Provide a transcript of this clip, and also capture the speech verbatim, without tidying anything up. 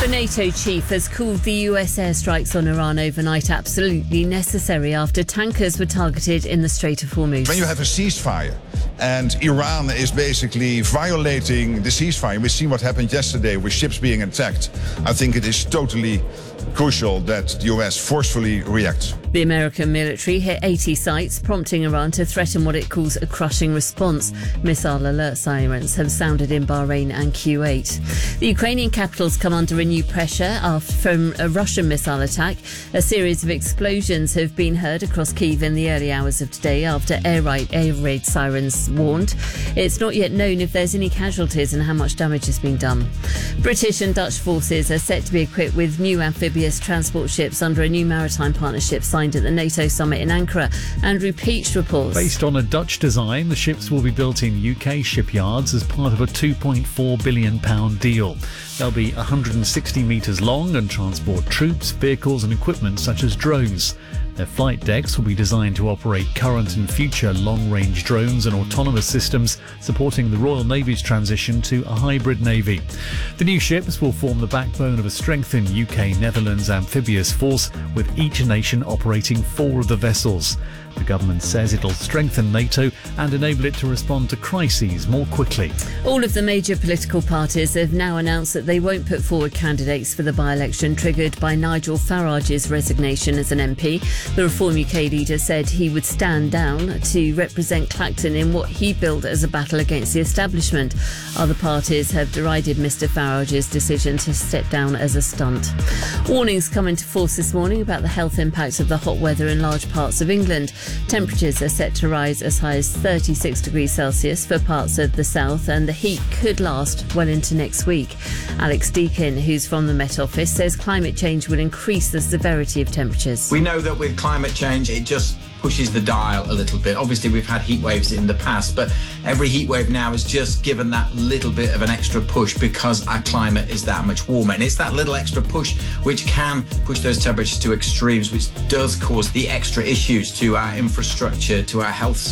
NATO chief has called the U S airstrikes on Iran overnight absolutely necessary after tankers were targeted in the Strait of Hormuz. When you have a ceasefire and Iran is basically violating the ceasefire, we see what happened yesterday with ships being attacked. I think it is totally crucial that the U S forcefully reacts. The American military hit eighty sites, prompting Iran to threaten what it calls a crushing response. Missile alert sirens have sounded in Bahrain and Kuwait. The Ukrainian capital's come under renewed pressure after, from a Russian missile attack. A series of explosions have been heard across Kyiv in the early hours of today after air raid, air raid sirens warned. It's not yet known if there's any casualties and how much damage has been done. British and Dutch forces are set to be equipped with new amphibious transport ships under a new maritime partnership signed at the NATO summit in Ankara. Andrew Peach reports. Based on a Dutch design, the ships will be built in U K shipyards as part of a two point four billion pounds deal. They'll be one hundred sixty metres long and transport troops, vehicles and equipment such as drones. Their flight decks will be designed to operate current and future long-range drones and autonomous systems, supporting the Royal Navy's transition to a hybrid navy. The new ships will form the backbone of a strengthened U K-Netherlands amphibious force, with each nation operating four of the vessels. The government says it'll strengthen NATO and enable it to respond to crises more quickly. All of the major political parties have now announced that they won't put forward candidates for the by-election triggered by Nigel Farage's resignation as an M P. The Reform U K leader said he would stand down to represent Clacton in what he billed as a battle against the establishment. Other parties have derided Mr Farage's decision to step down as a stunt. Warnings come into force this morning about the health impacts of the hot weather in large parts of England. Temperatures are set to rise as high as thirty-six degrees Celsius for parts of the south, and the heat could last well into next week. Alex Deakin, who's from the Met Office, says climate change will increase the severity of temperatures. We know that with climate change, it just pushes the dial a little bit. Obviously, we've had heat waves in the past, but every heat wave now has just given that little bit of an extra push because our climate is that much warmer. And it's that little extra push which can push those temperatures to extremes, which does cause the extra issues to our infrastructure, to our health